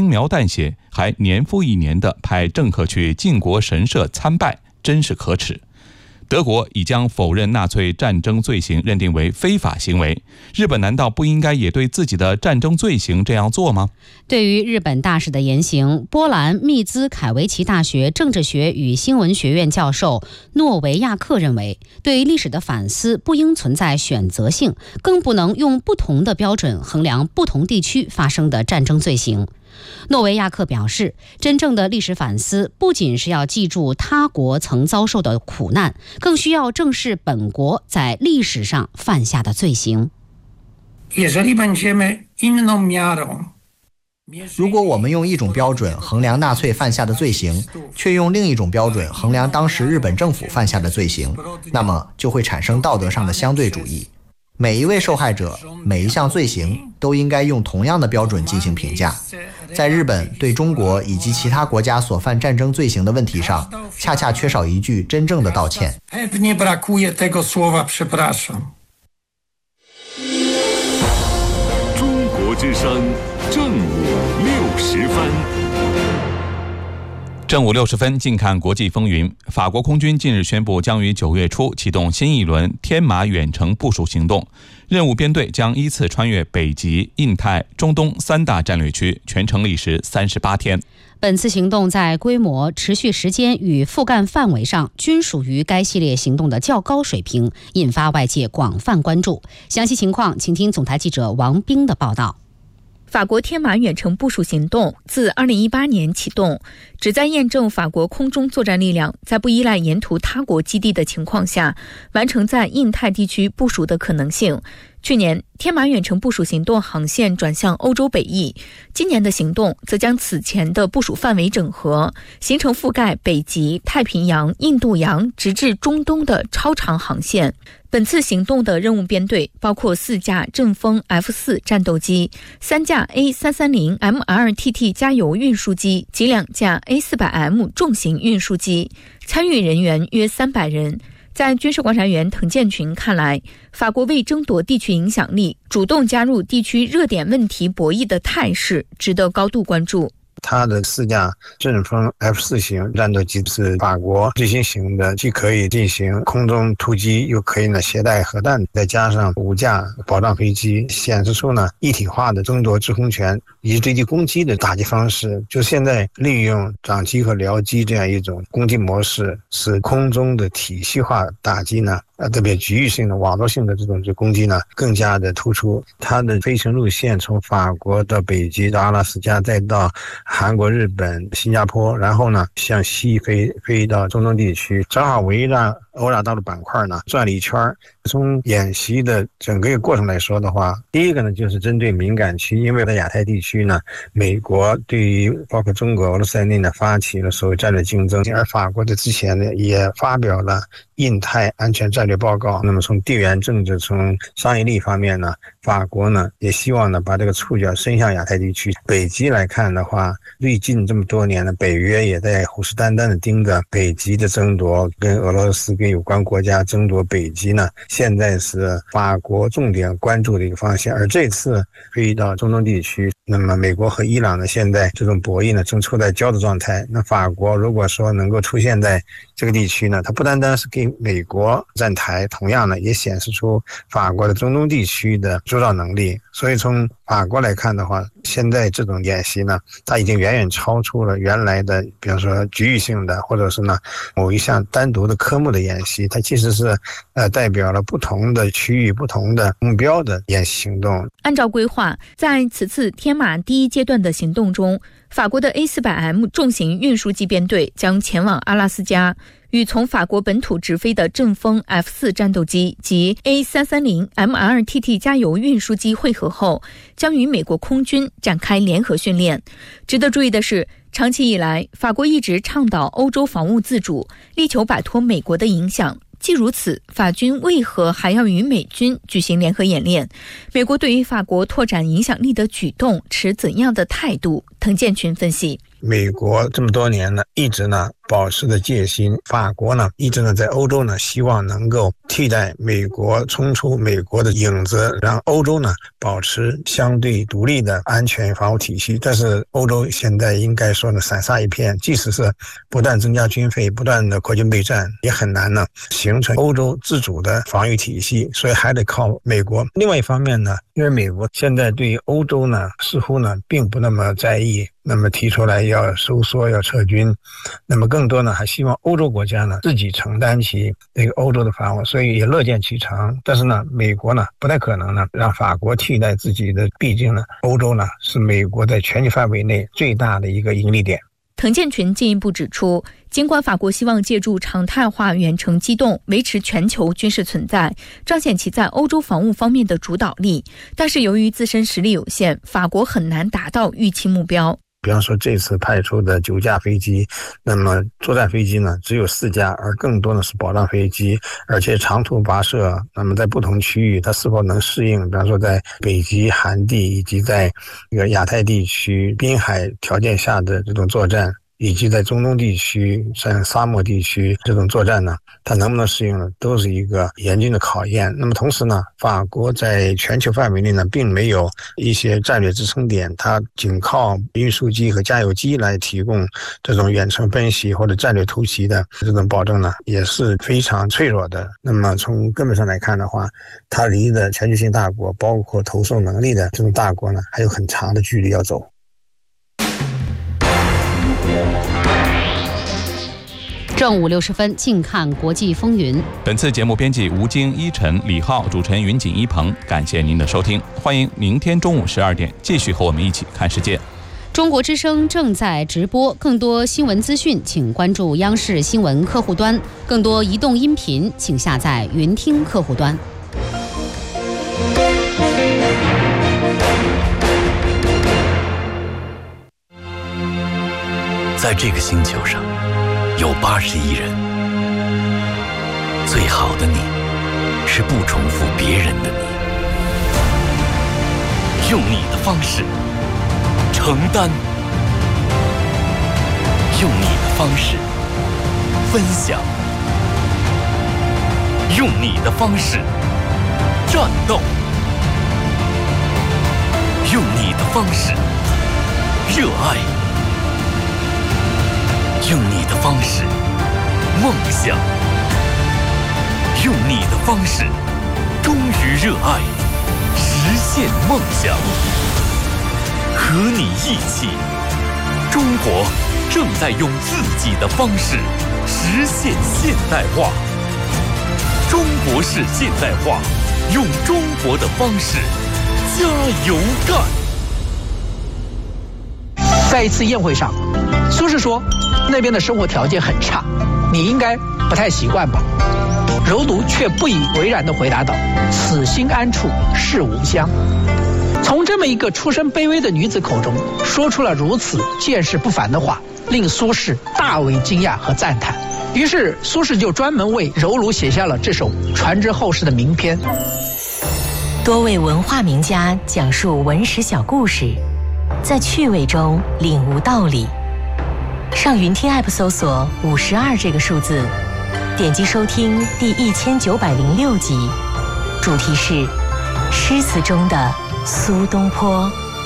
描淡写，还年复一年地派政客去晋国神社参拜，真是可耻。德国已将否认纳粹战争罪行认定为非法行为，日本难道不应该也对自己的战争罪行这样做吗？ 对于日本大使的言行，波兰密兹凯维奇大学政治学与新闻学院教授诺维亚克认为，对历史的反思不应存在选择性，更不能用不同的标准衡量不同地区发生的战争罪行。诺维亚克表示，真正的历史反思不仅是要记住他国曾遭受的苦难，更需要正视本国在历史上犯下的罪行。 如果我们用一种标准衡量纳粹犯下的罪行，却用另一种标准衡量当时日本政府犯下的罪行，那么就会产生道德上的相对主义。每一位受害者，每一项罪行都应该用同样的标准进行评价。在日本对中国以及其他国家所犯战争罪行的问题上，恰恰缺少一句真正的道歉。 中国之声正午60分。 正午60分，近看国际风云。法国空军近日宣布，将于9月初启动新一轮天马远程部署行动，任务编队将依次穿越北极、印太、中东3大战略区，全程历时38天。 本次行动在规模、持续时间与覆盖范围上均属于该系列行动的较高水平，引发外界广泛关注。详细情况，请听总台记者王冰的报道。 法国天马远程部署行动自2018年启动，旨在验证法国空中作战力量在不依赖沿途他国基地的情况下，完成在印太地区部署的可能性。去年，天马远程部署行动航线转向欧洲北翼，今年的行动则将此前的部署范围整合，形成覆盖北极、太平洋、印度洋直至中东的超长航线。本次行动的任务编队包括4架阵风 F4 战斗机、3架 A330 MLRTT 加油运输机及2架 A400M 重型运输机，参与人员约300人。在军事观察员滕建群看来，法国为争夺地区影响力，主动加入地区热点问题博弈的态势值得高度关注。 它的4架阵风 F4 型战斗机是法国最新型的，既可以进行空中突击，又可以携带核弹，再加上5架保障飞机，显示出一体化的争夺制空权以及对地攻击的打击方式。就现在利用掌机和僚机这样一种攻击模式，使空中的体系化打击特别局域性的网络性的这种攻击更加的突出。它的飞行路线从法国到北极到阿拉斯加，再到韩国、日本、新加坡，然后向西飞到中东地区，正好围绕欧亚大陆板块转了一圈。从演习的整个过程来说的话，第一个就是针对敏感区，因为在亚太地区美国对于包括中国、俄罗斯在内发起了所谓战略竞争，而法国之前也发表了印太安全战略报告。那么从地缘政治、从商业利益方面法国也希望把这个触角伸向亚太地区。北极来看的话，最近这么多年北约也在虎视眈眈的盯着北极的争夺，跟俄罗斯跟有关国家争夺北极现在是法国重点关注的一个方向。而这次飞到中东地区，那么美国和伊朗现在这种博弈正处在焦灼状态。那法国如果说能够出现在这个地区它不单单是给美国站台，同样也显示出法国的中东地区的主导能力。所以从法国来看的话，现在这种演习它已经远远超出了原来的比方说局域性的，或者是某一项单独的科目的演习，它其实是代表了不同的区域、不同的目标的演习行动。 按照规划，在此次天马第一阶段的行动中，法国的 A400M 重型运输机编队将前往阿拉斯加，与从法国本土直飞的阵风 F4 战斗机及 A330 MLRTT 加油运输机会合后，将与美国空军展开联合训练。值得注意的是，长期以来，法国一直倡导欧洲防务自主，力求摆脱美国的影响。既如此，法军为何还要与美军举行联合演练？美国对于法国拓展影响力的举动持怎样的态度？滕建群分析。 美国这么多年呢，一直呢保持着戒心，法国呢一直呢在欧洲呢希望能够替代美国，冲出美国的影子，让欧洲呢保持相对独立的安全防护体系。但是欧洲现在应该说呢散沙一片，即使是不断增加军费，不断的扩军备战，也很难呢形成欧洲自主的防御体系，所以还得靠美国。另外一方面呢，因为美国现在对于欧洲呢似乎呢并不那么在意，那么提出来要收缩要撤军，那么更多呢还希望欧洲国家呢自己承担起这个欧洲的防务，所以也乐见其成。但是呢美国呢不太可能呢让法国替代自己的，毕竟呢欧洲呢是美国在全球范围内最大的一个盈利点。 滕建群进一步指出，尽管法国希望借助常态化远程机动维持全球军事存在，彰显其在欧洲防务方面的主导力，但是由于自身实力有限，法国很难达到预期目标。 比方说这次派出的9架飞机，那么作战飞机呢只有4架，而更多的是保障飞机，而且长途跋涉，那么在不同区域它是否能适应，比方说在北极寒地以及在这个亚太地区滨海条件下的这种作战，以及在中东地区像沙漠地区这种作战呢，它能不能适应呢，都是一个严峻的考验。那么同时呢，法国在全球范围内呢并没有一些战略支撑点，它仅靠运输机和加油机来提供这种远程分析或者战略突袭的这种保证呢，也是非常脆弱的。那么从根本上来看的话，它离的全球性大国，包括投送能力的这种大国呢，还有很长的距离要走。 正午60分，静看国际风云。 本次节目编辑吴京、依晨、李浩，主持人云锦、一鹏。感谢您的收听，欢迎明天中午12点继续和我们一起看世界。 中国之声正在直播，更多新闻资讯请关注央视新闻客户端，更多移动音频请下载云听客户端。 在这个星球上有80亿人，最好的你是不重复别人的你，用你的方式承担，用你的方式分享，用你的方式战斗，用你的方式热爱，用你的方式梦想，用你的方式忠于热爱，实现梦想。和你一起，中国正在用自己的方式实现现代化。中国式现代化，用中国的方式加油干。 在一次宴会上，苏轼说那边的生活条件很差，你应该不太习惯吧？柔奴却不以为然地回答道：此心安处是吾乡。从这么一个出身卑微的女子口中说出了如此见识不凡的话，令苏轼大为惊讶和赞叹。于是苏轼就专门为柔奴写下了这首传之后世的名篇。 多位文化名家讲述文史小故事，在趣味中领悟道理。上云听 App 搜索52这个数字，点击收听第1906集，主题是诗词中的苏东坡。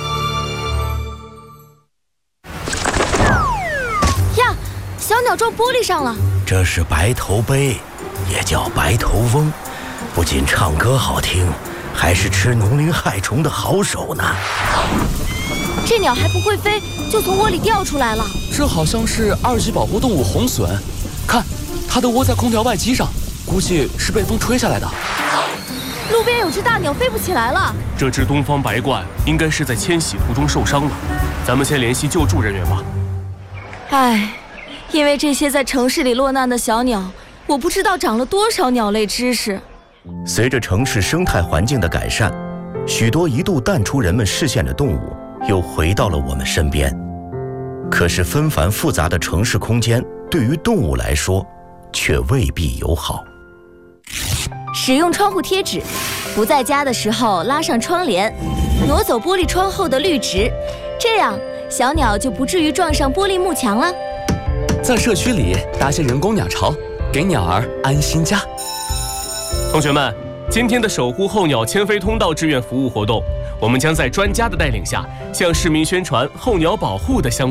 呀，小鸟撞玻璃上了。 这是白头鹎，也叫白头翁，不仅唱歌好听，还是吃农林害虫的好手呢。 这鸟还不会飞，就从窝里掉出来了。 这好像是2级保护动物红隼，看，它的窝在空调外机上，估计是被风吹下来的。 路边有只大鸟飞不起来了。 这只东方白鹳应该是在迁徙途中受伤了，咱们先联系救助人员吧。 唉，因为这些在城市里落难的小鸟，我不知道长了多少鸟类知识。 随着城市生态环境的改善，许多一度淡出人们视线的动物又回到了我们身边。可是纷繁复杂的城市空间对于动物来说却未必友好。 使用窗户贴纸，不在家的时候拉上窗帘，挪走玻璃窗后的绿植，这样小鸟就不至于撞上玻璃幕墙了。 在社区里搭些人工鸟巢，给鸟儿安心家。 同学们，今天的守护候鸟迁飞通道志愿服务活动，我们将在专家的带领下，向市民宣传候鸟保护的相关